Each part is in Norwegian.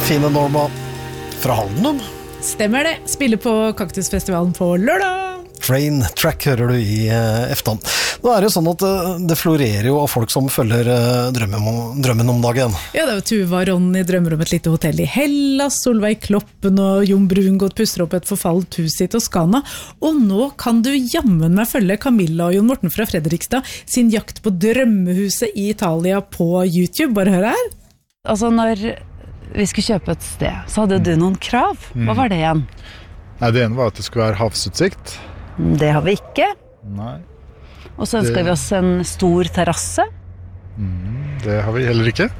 Fine Norma fra Halden. Stemmer det. Spiller på Kaktusfestivalen på lørdag. Train Track hører du i Eftan. Nå det sånn at det florerer jo av folk som følger drømmen om dagen. Ja, det var Tuva og Ronny drømmer om et lite hotell i Hellas, Solveig Kloppen og Jon Brungot puster opp et forfallet hus i Toskana. Og nå kan du jammen meg følge Camilla og Jon Morten fra Fredrikstad sin jakt på drømmehuset i Italia på YouTube. Bare hør her. Altså, når vi skulle kjøpe et sted, så hadde du noen krav. Hva var det igjen? Nei, det ene var at det skulle være havsutsikt. Det har vi ikke. Nei. Og så ønsker vi oss en stor terrasse. Det har vi heller ikke.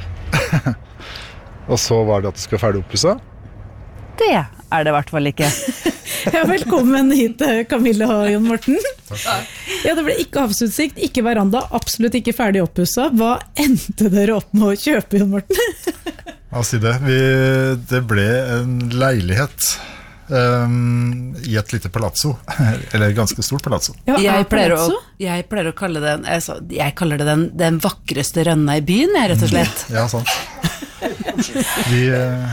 Og så var det at det skulle være ferdig oppusset. Det er det i hvert fall ikke. Ja, velkommen hit, Camilla og Jon Morten. Ja, det ble ikke havsutsikt, ikke veranda, absolutt ikke ferdig oppusset. Hva endte dere opp med å kjøpe, Jon Morten? Hva si det? Det ble en leilighet i et lite palazzo, eller ganske stort palazzo. Ja, jeg pleier å kalle det jeg kaller det den vakreste rønna i byen, rett og slett. Ja, sant. Vi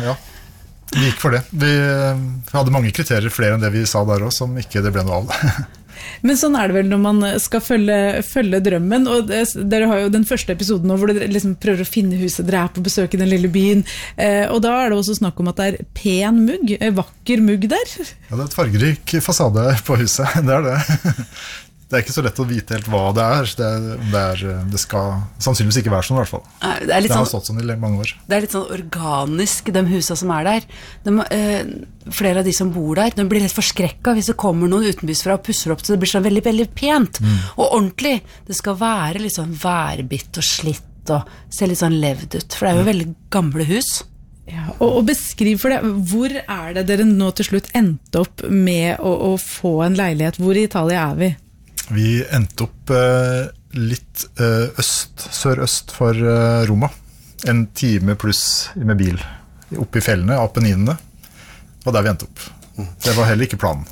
gikk for det. Vi hadde mange kriterier, flere enn det vi sa der også, som ikke det ble noe av. Men sånn det vel når man skal følge drømmen, og dere har jo den første episoden nå, hvor dere liksom prøver å finne huset, dere på besøk i den lille byen, og da det også snakk om at det pen mugg, vakker mugg der. Ja, det et fargerik fasade på huset, det det. Det ikke så lett å vite helt hva det det skal sannsynligvis ikke være sånn i hvert fall. Det har stått sånn i mange år. Det litt sånn organisk, de husa som der. Flere av de som bor der, de blir litt forskrekket hvis det kommer noen utenbys fra og pusser opp, så det blir sånn veldig, veldig pent og ordentlig. Det skal være litt sånn værbitt og slitt og se litt sånn levd ut, for det jo veldig gamle hus. Ja, og beskriv for det, hvor det dere nå til slutt endte opp med å få en leilighet? Hvor i Italia vi? Vi endte opp litt sørøst for Roma. En time pluss med bil. Oppe i fjellene, Apenninene. Og der vi endte opp. Det var heller ikke planen.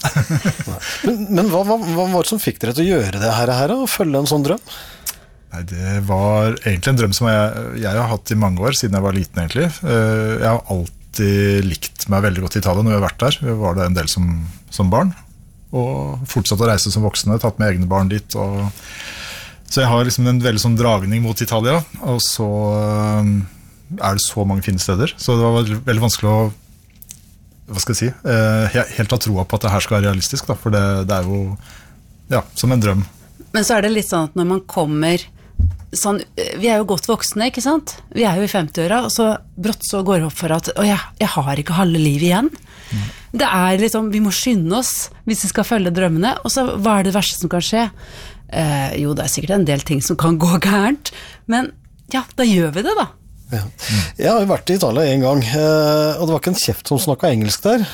men hva var det som fikk dere til å gjøre det her og følge en sånn drøm? Nei, det var egentlig en drøm som jeg har hatt i mange år, siden jeg var liten egentlig. Jeg har alltid likt meg veldig godt i Italia når vi har vært der. Vi var der en del som barn. Og fortsatt å reise som voksne, tatt med egne barn dit, så jeg har liksom en veldig sånn dragning mot Italia, og så det så mange fine steder, så det var veldig vanskelig å, hva skal jeg si, helt ha troa på at det her skal være realistisk da, for det jo, ja, som en drøm. Men så det litt sånn at når man kommer sånn, vi jo godt voksne, ikke sant? Vi jo i 50-åra, og så brått så går det opp for at jeg har ikke halve livet igjen. Det liksom, vi må skynde oss hvis vi skal følge drømmene, og så hva det verste som kan skje? Jo, det sikkert en del ting som kan gå gærent, men ja, da gjør vi det da. Ja. Jeg har jo vært i Italia en gang, og det var ikke en kjeft som snakket engelsk der.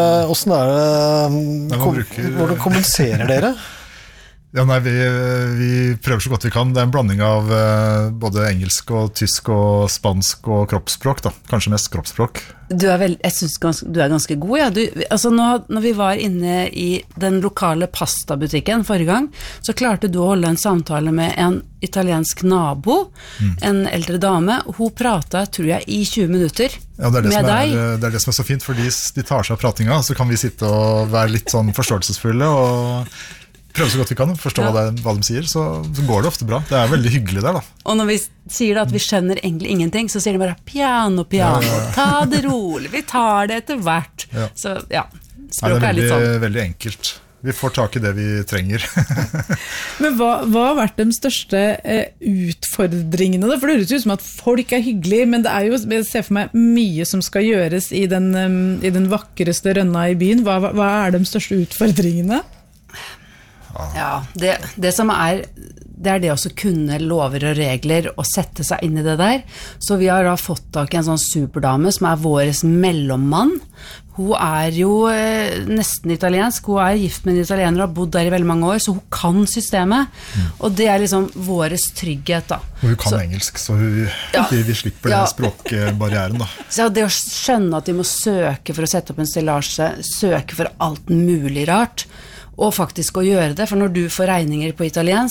Hvordan hvordan kommuniserer dere? Ja, nei, vi prøver så godt vi kan. Det en blanding av både engelsk og tysk og spansk og kroppsspråk da. Kanskje mest kroppsspråk. Jeg synes du ganske god, ja. Altså når vi var inne i den lokale pastabutikken forrige gang, så klarte du å holde en samtale med en italiensk nabo, en eldre dame. Hun pratet, tror jeg, i 20 minutter med deg. Det det som så fint, for de tar seg av pratinga, så kan vi sitte og være litt sånn forståelsesfulle og prøve så godt vi kan forstå hva de sier, så går det ofte bra. Det veldig hyggelig der da. Og når vi sier at vi skjønner egentlig ingenting, så sier de bare piano, ta det rolig, vi tar det etter hvert. Ja. Så ja, språket litt sånn. Det veldig enkelt. Vi får tak i det vi trenger. Men hva har vært de største utfordringene da? For det høres ut som at folk hyggelige, men det jo, jeg ser for meg, mye som skal gjøres i den vakreste rønna i byen. Hva de største utfordringene? Ja, det som det det å kunne lover og regler og sette seg inn i det der. Så vi har da fått tak i en sånn superdame som våres mellommann. Hun jo nesten italiensk, hun gift med en italiener og har bodd der i veldig mange år, så hun kan systemet. Og det liksom våres trygghet da. Og hun kan engelsk, så vi slipper den språkbarrieren da. Så det å skjønne at de må søke for å sette opp en stillasje, søke for alt mulig rart, og faktisk å gjøre det, for når du får regninger på italiensk,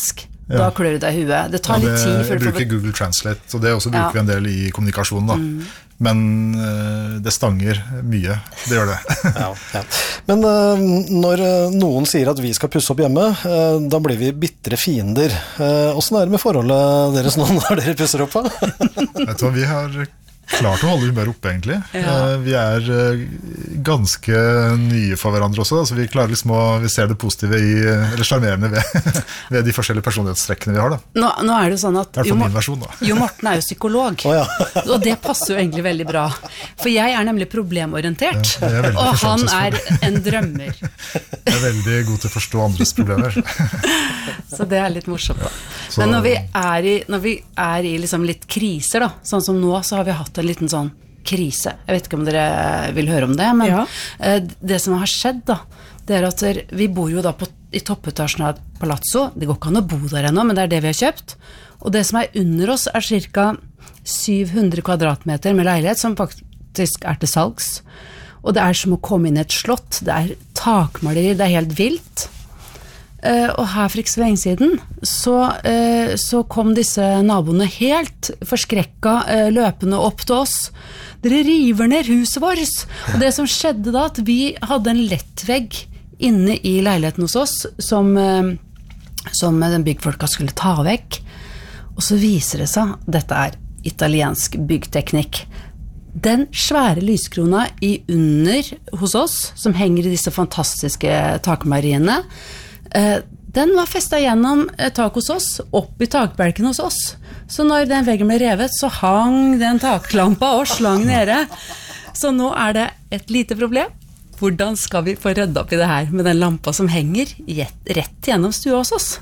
Da klør det deg i huet. Det tar litt tid. Jeg bruker Google Translate, og det også bruker vi en del i kommunikasjonen da. Men det stanger mye, det gjør det. Men når noen sier at vi skal pusse opp hjemme, da blir vi bittre fiender. Hvordan det med forholdet deres nå når dere pusser opp? Vet du hva, vi har klart å holde humør oppe egentlig. Vi ganske nye for hverandre også, så vi klarer liksom vi ser det positive eller charmerende ved de forskjellige personlighetstrekkene vi har da. Nå det jo sånn at min versjon, da. Jo Morten jo psykolog, og det passer jo egentlig veldig bra. For jeg nemlig problemorientert, og han en drømmer. Jeg veldig god til å forstå andres problemer. Så det litt morsomt da. Men når vi i liksom litt kriser da, sånn som nå, så har vi hatt en liten sånn krise. Jeg vet ikke om dere vil høre om det, men det som har skjedd da, det at vi bor jo da i toppetasjen av Palazzo. Det går ikke an å bo der ennå, men det det vi har kjøpt. Og det som under oss cirka 700 kvadratmeter med leilighet, som faktisk til salgs. Og det som å komme inn i et slott. Det takmaleri, det helt vilt. Og her for ikke så lenge siden så kom disse naboene helt forskrekket løpende opp til oss. Dere river ned huset vårt. Og det som skjedde da, at vi hadde en lettvegg inne i leiligheten hos oss som den byggfolka skulle ta vekk. Og så viser det seg, dette italiensk byggteknikk. Den svære lyskrona under hos oss, som henger i disse fantastiske takmaleriene, den var festet gjennom tak hos oss, opp i takbelken hos oss. Så når den veggen ble revet, så hang den taklampa og slang nede. Så nå det et lite problem. Hvordan skal vi få ryddet opp i det her med den lampa som henger rett gjennom stua hos oss?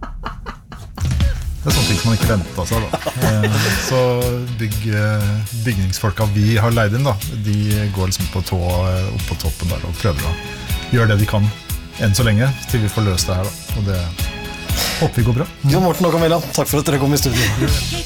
Det sånne ting som man ikke ventet seg da. Så bygningsfolka vi har leid inn da, de går liksom på tå opp på toppen der og prøver å gjøre det de kan enn så lenge, til vi får løst det her da. Og det håper vi går bra. Jon Morten og Camilla, takk for at dere kom i studio.